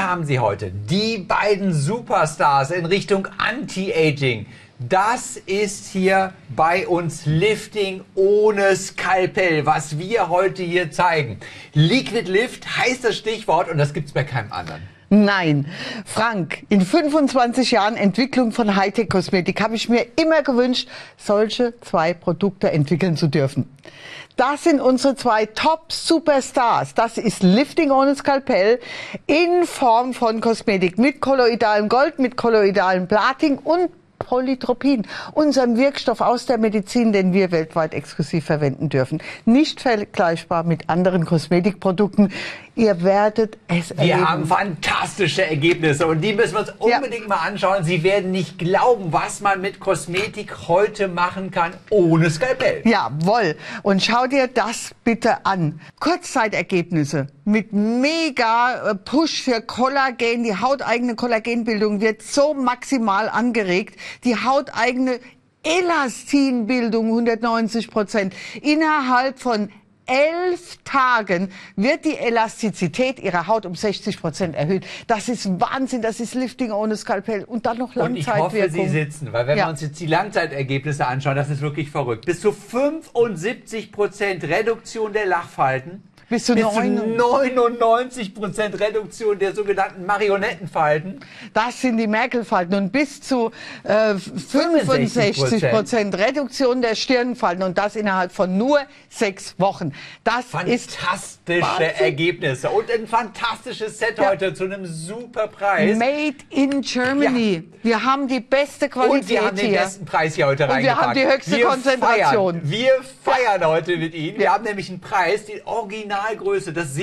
Wir haben sie heute, die beiden Superstars in Richtung Anti-Aging. Das ist hier bei uns Lifting ohne Skalpell, was wir heute hier zeigen. Liquid Lift heißt das Stichwort und das gibt's bei keinem anderen. Nein, Frank, in 25 Jahren Entwicklung von Hightech-Kosmetik habe ich mir immer gewünscht, solche zwei Produkte entwickeln zu dürfen. Das sind unsere zwei Top-Superstars. Das ist Lifting ohne Skalpell in Form von Kosmetik mit kolloidalem Gold, mit kolloidalem Platin und Polytropin, unserem Wirkstoff aus der Medizin, den wir weltweit exklusiv verwenden dürfen. Nicht vergleichbar mit anderen Kosmetikprodukten. Ihr werdet es erleben. Wir haben fantastische Ergebnisse und die müssen wir uns unbedingt mal anschauen. Sie werden nicht glauben, was man mit Kosmetik heute machen kann ohne Skalpell. Jawohl. Und schau dir das bitte an. Kurzzeitergebnisse mit mega Push für Kollagen. Die hauteigene Kollagenbildung wird so maximal angeregt. Die hauteigene Elastinbildung 190%. Innerhalb von 11 Tagen wird die Elastizität ihrer Haut um 60% erhöht. Das ist Wahnsinn, das ist Lifting ohne Skalpell und dann noch Langzeitwirkung. Und ich hoffe, Sie sitzen, weil wenn wir uns jetzt die Langzeitergebnisse anschauen, das ist wirklich verrückt. Bis zu 75% Reduktion der Lachfalten. Bis zu 99% Reduktion der sogenannten Marionettenfalten. Das sind die Merkel-Falten und bis zu 65% Reduktion der Stirnfalten und das innerhalb von nur 6 Wochen. Das ist fantastische Ergebnisse und ein fantastisches Set heute zu einem super Preis. Made in Germany. Ja. Wir haben die beste Qualität und wir haben den besten Preis hier heute reingepackt. Wir haben die höchste Konzentration. Wir feiern heute mit Ihnen. Wir haben nämlich einen Preis, die Originalgröße. Das